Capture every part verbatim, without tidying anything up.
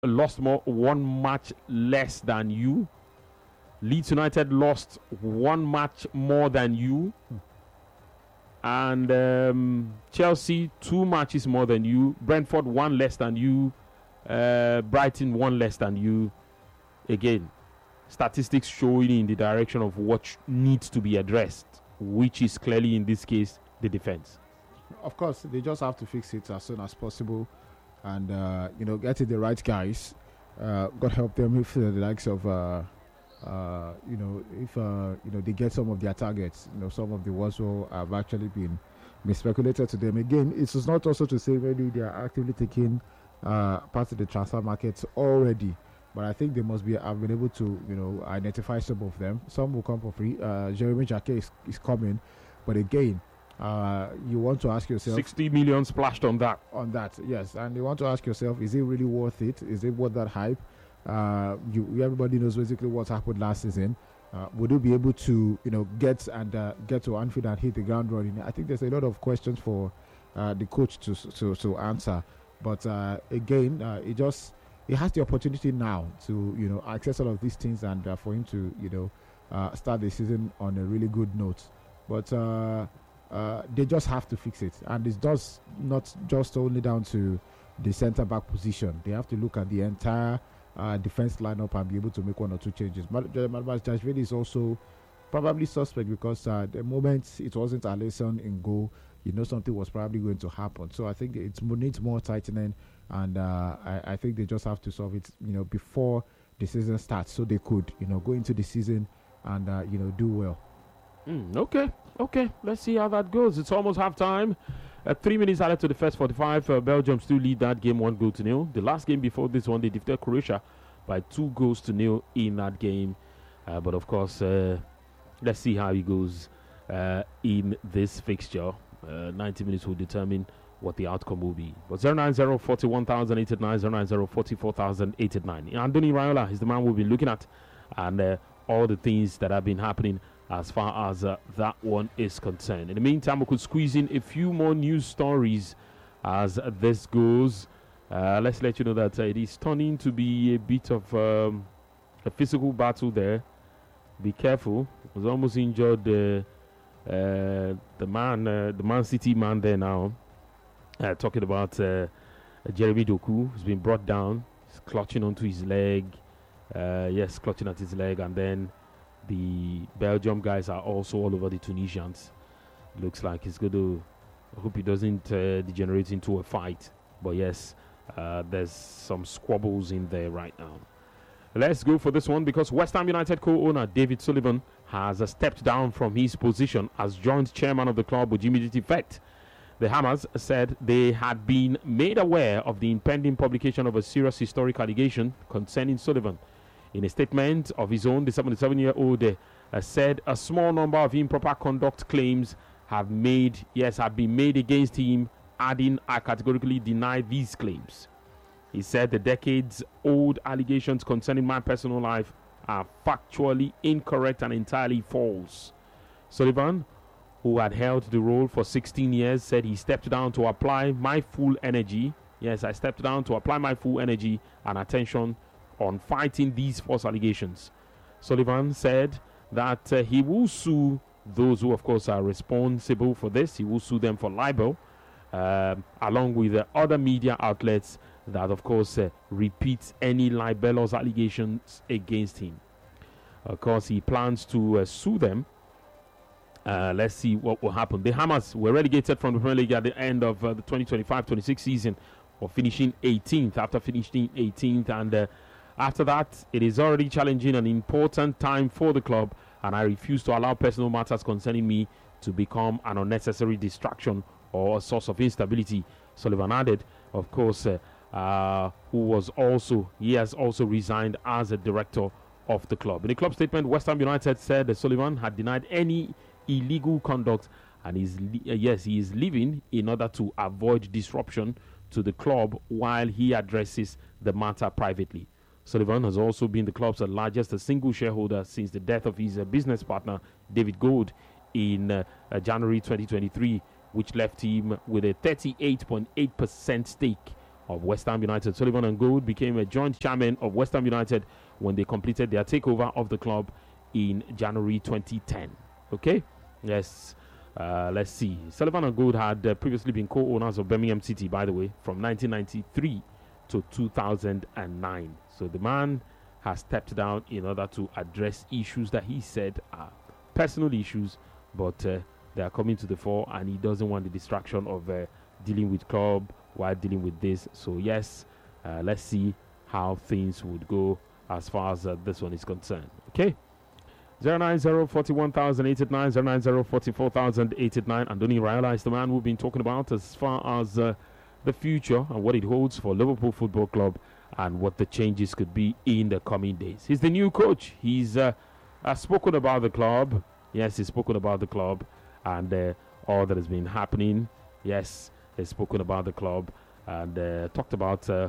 lost more one match less than you. Leeds United lost one match more than you. Hmm. And um, Chelsea, two matches more than you. Brentford, one less than you. Uh, Brighton, one less than you. Again, statistics showing in the direction of what needs to be addressed, which is clearly, in this case, the defense. Of course, they just have to fix it as soon as possible and, uh, you know, get it the right guys. Uh, God help them if uh, the likes of... Uh, Uh, you know, if uh, you know they get some of their targets, you know, some of the ones who have actually been, been speculated to them. Again, it is not also to say maybe they are actively taking uh, part of the transfer markets already, but I think they must be have been able to, you know, identify some of them. Some will come for free. Uh, Jeremy Jacquet is, is coming, but again, uh, you want to ask yourself, sixty million splashed on that. On that, yes, and you want to ask yourself, is it really worth it? Is it worth that hype? Uh, you, everybody knows basically what happened last season. Uh, would you be able to, you know, get and uh, get to Anfield and hit the ground running? I think there's a lot of questions for uh, the coach to to to answer. But uh, again, uh, it just he has the opportunity now to, you know, access all of these things and uh, for him to, you know, uh, start the season on a really good note. But uh, uh, they just have to fix it, and it's just not just only down to the centre back position. They have to look at the entire Uh, defense lineup and be able to make one or two changes. Malbas is also probably suspect because uh, the moment it wasn't Alisson in goal, you know something was probably going to happen. So I think it needs more tightening, and uh, I, I think they just have to solve it, you know, before the season starts, so they could, you know, go into the season and uh, you know do well. Mm, okay, okay. Let's see how that goes. It's almost half time. Uh, three minutes added to the first forty-five. Uh, Belgium still lead that game one goal to nil. The last game before this one, they defeated Croatia by two goals to nil in that game. Uh, but of course, uh, let's see how it goes uh, in this fixture. Uh, ninety minutes will determine what the outcome will be. But zero nine zero forty-one thousand eight eight nine, zero nine zero forty-four thousand eight eight nine. Anthony Raiola is the man we'll be looking at, and uh, all the things that have been happening as far as uh, that one is concerned. In the meantime, we could squeeze in a few more news stories as uh, this goes. Uh, let's let you know that uh, it is turning to be a bit of um, a physical battle there. Be careful. Was almost injured. Uh, uh, the man, uh, the Man City man there now. Uh, talking about uh, Jeremy Doku, who's been brought down. He's clutching onto his leg. Uh, yes, clutching at his leg, and then the Belgium guys are also all over the Tunisians. Looks like it's going to... I hope it doesn't uh, degenerate into a fight. But yes, uh, there's some squabbles in there right now. Let's go for this one because West Ham United co-owner David Sullivan has uh, stepped down from his position as joint chairman of the club with immediate effect. The Hammers said they had been made aware of the impending publication of a serious historic allegation concerning Sullivan. In a statement of his own, the seventy-seven-year-old uh, said a small number of improper conduct claims have made, yes, have been made against him, adding, I categorically deny these claims. He said the decades-old allegations concerning my personal life are factually incorrect and entirely false. Sullivan, who had held the role for sixteen years, said he stepped down to apply my full energy. Yes, I stepped down to apply my full energy and attention on fighting these false allegations. Sullivan said that uh, he will sue those who, of course, are responsible for this. He will sue them for libel, uh, along with uh, other media outlets that, of course, uh, repeat any libelous allegations against him. Of course, he plans to uh, sue them. Uh, let's see what will happen. The Hammers were relegated from the Premier League at the end of uh, the twenty twenty-five twenty-six season, or finishing eighteenth, after finishing eighteenth, and uh, after that, it is already challenging an important time for the club, and I refuse to allow personal matters concerning me to become an unnecessary distraction or a source of instability, Sullivan added. Of course, uh, uh, who was also, he has also resigned as a director of the club. In a club statement, West Ham United said that Sullivan had denied any illegal conduct, and is li- uh, yes, he is leaving in order to avoid disruption to the club while he addresses the matter privately. Sullivan has also been the club's largest single shareholder since the death of his uh, business partner, David Gold, in uh, uh, January twenty twenty-three, which left him with a thirty-eight point eight percent stake of West Ham United. Sullivan and Gold became a joint chairman of West Ham United when they completed their takeover of the club in January twenty ten. Okay, yes. Uh, let's see. Sullivan and Gold had uh, previously been co-owners of Birmingham City, by the way, from nineteen ninety-three to two thousand nine. So the man has stepped down in order to address issues that he said are personal issues, but uh, they are coming to the fore, and he doesn't want the distraction of uh, dealing with club while dealing with this. So yes, uh, let's see how things would go as far as uh, this one is concerned. Okay. zero nine zero four one thousand eight eight nine, zero nine zero four four thousand eight eight nine. Andoni Raiola is the man we've been talking about as far as uh, the future and what it holds for Liverpool Football Club and what the changes could be in the coming days. He's the new coach. He's uh, uh, spoken about the club. Yes, he's spoken about the club and uh, all that has been happening. Yes, he's spoken about the club and uh, talked about uh,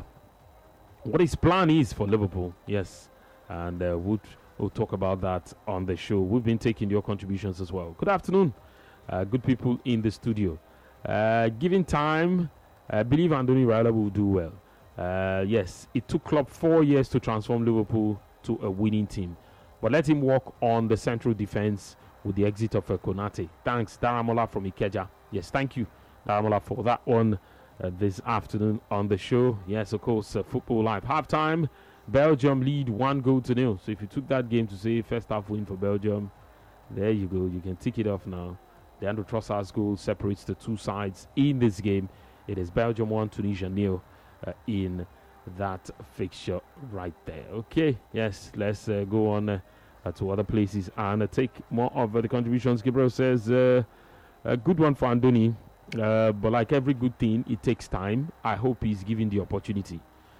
what his plan is for Liverpool. Yes, and uh, would we'll talk about that on the show. We've been taking your contributions as well. Good afternoon, uh, good people in the studio. Uh, given time, I believe Andoni Raiola will do well. Uh, yes, it took club four years to transform Liverpool to a winning team. But let him work on the central defense with the exit of uh, Konate. Thanks, Daramola from Ikeja. Yes, thank you, Daramola, for that one uh, this afternoon on the show. Yes, of course, uh, Football Live. Halftime. Belgium lead one goal to nil. So if you took that game to say first half win for Belgium, there you go. You can tick it off now. Leandro Trossard's goal separates the two sides in this game. It is Belgium one, Tunisia nil uh, in that fixture right there. Okay, yes, let's uh, go on uh, uh, to other places and uh, take more of uh, the contributions. Gabriel says, uh, a good one for Andoni, uh, but like every good thing, it takes time. I hope he's given the opportunity.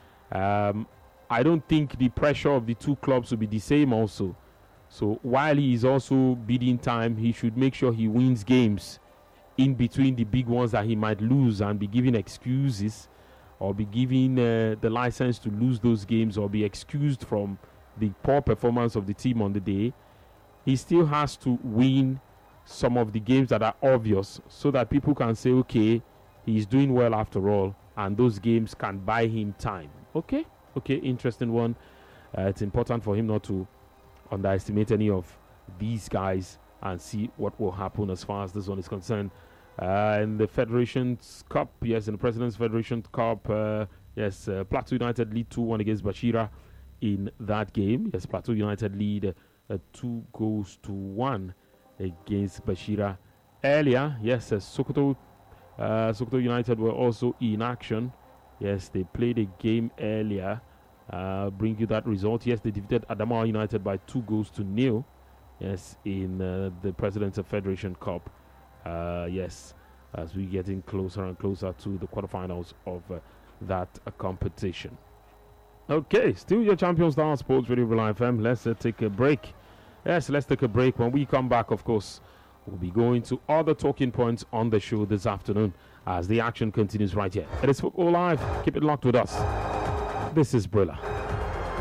Um, I don't think the pressure of the two clubs will be the same also. So while he is also bidding time, he should make sure he wins games in between the big ones that he might lose and be giving excuses or be given uh, the license to lose those games or be excused from the poor performance of the team on the day. He still has to win some of the games that are obvious so that people can say, okay, he's doing well after all, and those games can buy him time. Okay? Okay, interesting one. Uh, it's important for him not to underestimate any of these guys and see what will happen as far as this one is concerned. Uh, in the Federation's Cup, yes, in the President's Federation Cup, uh, yes, uh, Plateau United lead two one against Bashira in that game. Yes, Plateau United lead uh, two goals to one against Bashira. Earlier, yes, uh, Sokoto, uh, Sokoto United were also in action. Yes, they played a game earlier. Uh, bring you that result. Yes, they defeated Adamawa United by two goals to nil. Yes, in uh, the President's Federation Cup. Uh, yes, as we're getting closer and closer to the quarterfinals of uh, that uh, competition. Okay, still your Champions Star Sports Radio Real F M. Let's uh, take a break. Yes, let's take a break. When we come back, of course, we'll be going to other talking points on the show this afternoon as the action continues right here. It is Football Live. Keep it locked with us. This is Brilla.